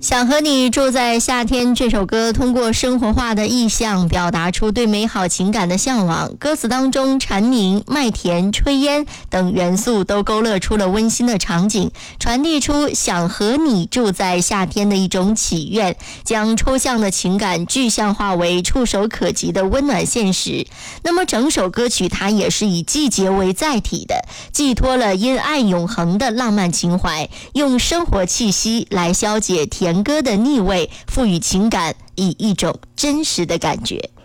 想和你住在夏天这首歌通过生活化的意象表达出对美好情感的向往，歌词当中蝉鸣、麦田、炊烟等元素都勾勒出了温馨的场景，传递出想和你住在夏天的一种祈愿，将抽象的情感具象化为触手可及的温暖现实。那么整首歌曲它也是以季节为载体的，寄托了因爱永恒的浪漫情怀，用生活气息来消解甜歌的腻味，赋予情感以一种真实的感觉。